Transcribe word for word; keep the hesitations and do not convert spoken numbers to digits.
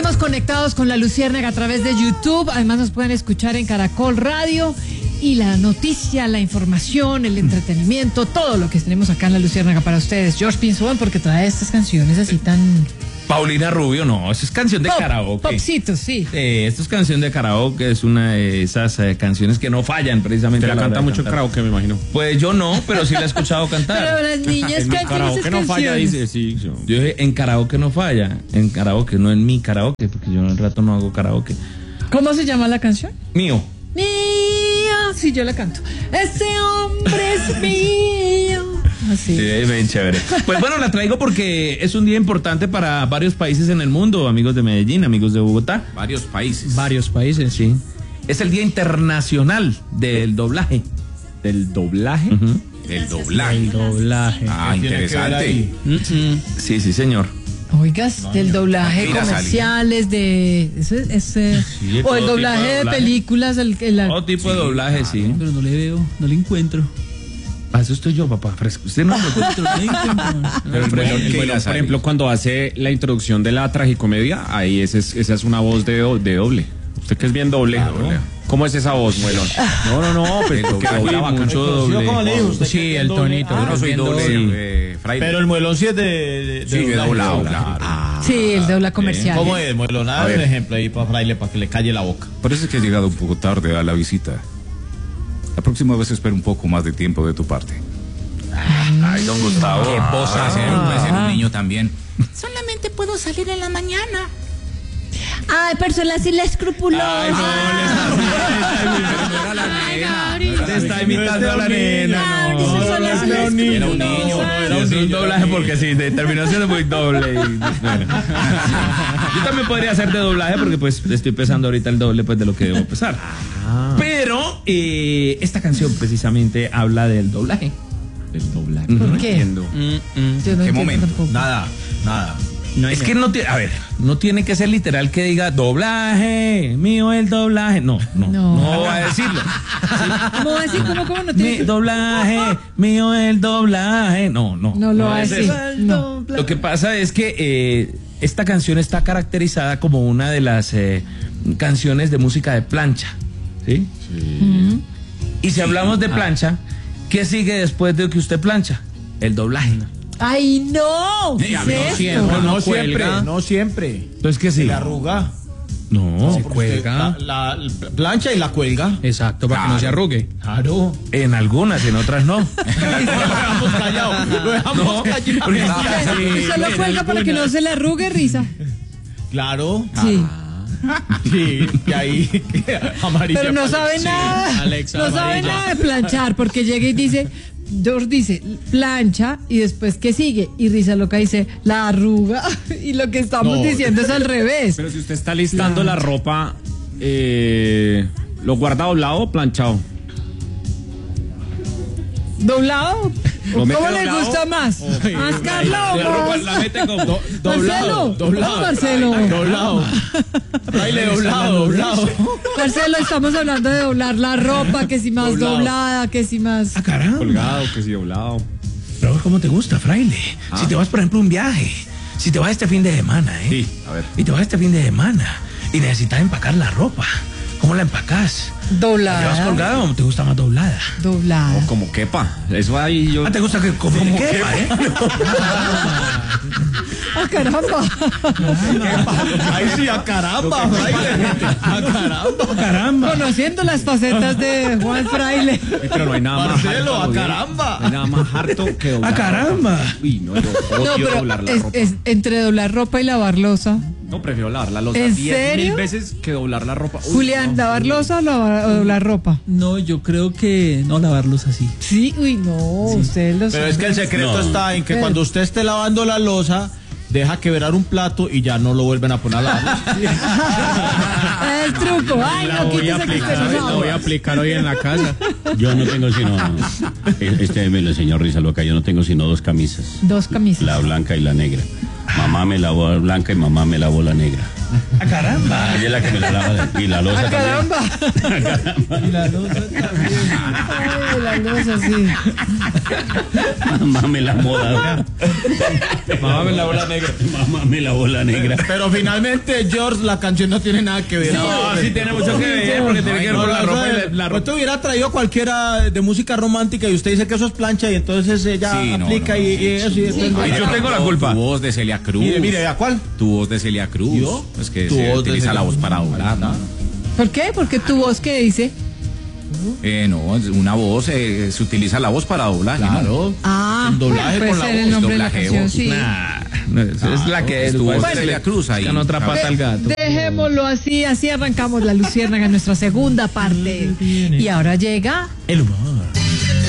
Seguimos conectados con La Luciérnaga a través de YouTube. Además nos pueden escuchar en Caracol Radio. Y la noticia, la información, el entretenimiento, todo lo que tenemos acá en La Luciérnaga para ustedes. George Pinzón, porque trae estas canciones así tan... Paulina Rubio, no, eso es canción de Pop, karaoke. Popcitos, sí. Eh, esto es canción de karaoke, es una de esas eh, canciones que no fallan precisamente. Te la canta mucho karaoke, me imagino. Pues yo no, pero sí la he escuchado cantar. Pero las niñas En mi cantan karaoke esas no falla, canciones. dice, sí. Yo. Yo dije, en karaoke no falla, en karaoke, no en mi karaoke, porque yo en el rato no hago karaoke. ¿Cómo se llama la canción? Mío. Mío, sí, yo la canto. Ese hombre es mío. Así. Sí, bien chévere. Pues bueno, la traigo porque es un día importante para varios países en el mundo, amigos de Medellín, amigos de Bogotá. Varios países. Varios países, sí. Es el Día Internacional del Doblaje. ¿Del doblaje? Uh-huh. Del doblaje. El doblaje. Ah, interesante. Mm-mm. Sí, sí, señor. Oigas, no, del doblaje mira, comerciales, de ese, ese Sí, o el todo doblaje tipo de de, doblaje. películas, el, el, Todo tipo de doblaje, claro. sí. Pero no le veo, no le encuentro. Ah, eso estoy yo, papá, fresco. Usted no No lo encuentro, no le encuentro. Pero el melón, el melón, por ejemplo, cuando hace la introducción de la tragicomedia, ahí ese es, esa es una voz de, do- de doble. Usted que es bien doble. doble. ¿Cómo es esa voz, melón? No, no, no, pues porque dobla bacán. mucho doble. ¿Cómo le dijo usted? Sí, que el doble? tonito. Ah, Yo no soy doble, Sí. eh, fraile. pero el muelón sí es de, de, de sí, de doblaje. doblado, Doblaje. claro. Ah, sí, el dobla comercial. ¿cómo es, muelón? A Dame un ver. ejemplo ahí para Fraile, para que le calle la boca. Parece que has llegado un poco tarde a la visita. La próxima vez espero un poco más de tiempo de tu parte. Ay, don Gustavo. Qué voz hace, puede ser un niño también. Solamente puedo salir en la mañana. Ay, persona así la escrupulosa. Ay, no, le Te está imitando a la nena, no. No, no, Era un niño, era un niño, Sí, es un doblaje porque sí, de terminó siendo muy doble. Y, bueno. Yo también podría hacer de doblaje porque pues estoy pesando ahorita el doble pues de lo que debo pesar. Pero eh, esta canción precisamente habla del doblaje. El doblaje. ¿Por No qué? entiendo. Yo no ¿Qué entiendo momento? tampoco. Nada, nada. No, es que no tiene, a ver, no tiene que ser literal que diga doblaje, mío el doblaje. No, no, no, No. va a decirlo. ¿Cómo va a decir? ¿Cómo, cómo no Mi tiene? doblaje, mío el doblaje. No, no. No lo va a es decir. eso. No. Lo que pasa es que eh, esta canción está caracterizada como una de las eh, canciones de música de plancha. ¿Sí? Ujú. Y si hablamos de plancha, ¿qué sigue después de que usted plancha? El doblaje. Ay, no. ¿Qué Sí, es a mí no esto? siempre. No, no cuelga. siempre, no siempre. Entonces, ¿qué sigue? La arruga. No, Porque cuelga. usted La, la plancha y la cuelga. Exacto, para que no se arrugue. Claro. en algunas, en otras no. Lo dejamos callado. Lo dejamos No, callado. porque- Y solo cuelga para que no se le arrugue, risa. Claro. Sí. Sí, y ahí amarilla. Pero no sabe nada. Alexa, No sabe amarilla. nada de planchar, porque llega y dice, George dice, plancha, y después, ¿qué sigue? Y Risa Loca dice, la arruga. Y lo que estamos No. diciendo es al revés. Pero si usted está listando la ropa, eh, ¿lo guarda doblado o planchado? ¿Doblado? ¿Lo ¿Cómo mete le doblado? gusta más? ¿Más Carlos? La ropa la mete como Do- Marcelo, doblado, doblado. Marcelo. Doblado. Fraile, doblado, doblado. Marcelo, estamos hablando de doblar la ropa, que si más Doblado. doblada, que si más... Ah, caramba. Colgado, que si doblado. Pero ¿cómo te gusta, fraile? Ah. Si te vas, por ejemplo, a un viaje, si te vas este fin de semana, ¿eh? Sí, a ver. Y te vas este fin de semana y necesitas empacar la ropa, ¿cómo la empacas? ¿La llevas Doblada. colgada o te gusta más doblada? Doblada. O como quepa. Eso ahí yo. Ah, ¿te gusta que como, Como que quepa, eh? ¡Ah, caramba! Ahí sí, a caramba, Fraile. A caramba. Caramba. Conociendo las facetas de Juan Fraile. Pero no hay nada más. Marcelo, harto, a güey. caramba. No hay nada más harto que doblar. ¡Ah, caramba! ropa. Uy, no, yo No, odio pero doblar la es, ropa. es entre doblar ropa y lavar losa. No, prefiero lavar la losa ¿En diez serio? mil veces que doblar la ropa. Uy, Julián, no. ¿lavar losa o, lavar- o doblar ropa? No, yo creo que no lavarlos así. Sí, uy, no, ustedes los... Pero es que el secreto está en que cuando usted esté lavando la losa, deja quebrar un plato y ya no lo vuelven a poner a lavar. El truco. Ay, La no, voy a quítese que usted aplicar, no la voy a sabe. aplicar hoy en la casa. Yo no tengo sino, este me lo enseñó Risa Loca, yo no tengo sino dos camisas, Dos camisas. la blanca y la negra. Mamá me lavó la blanca y mamá me lavó la negra. ¡A caramba! Ella es la que me la lava. Y la losa ¡Ah, también. caramba! Y la losa también. Ay, la losa, sí. Mamá me la moda. Mamá me la bola negra. Mamá me la bola negra. Pero finalmente, George, la canción no tiene nada que ver. No, sí tiene mucho que ver, porque tiene que ver con la ropa. y la- la Pues ropa. te hubiera traído cualquiera de música romántica y usted dice que eso es plancha y entonces ella Sí, no, aplica no, y, no, y eso. y entonces- Ay, yo tengo la culpa. Tu voz de Celia Cruz. Mire, mire, ¿a cuál? Tu voz de Celia Cruz. ¿Yo? Es que Tu se voz de utiliza Celia la voz Cruz. para doblar, ¿no? ¿Por qué? Porque tu voz, ¿qué dice? Eh, no, es una voz, eh, se utiliza la voz para doblar. ¿no? Claro. Ah, El doblaje puede con la ser el voz, nombre de la doblaje de canción, voz. sí. Nah, no, es, es la que es tu voz de Bueno, Celia Cruz ahí. Con otra pata al gato. Dejémoslo así, así arrancamos la Luciérnaga en nuestra segunda parte. Y ahora llega El humor.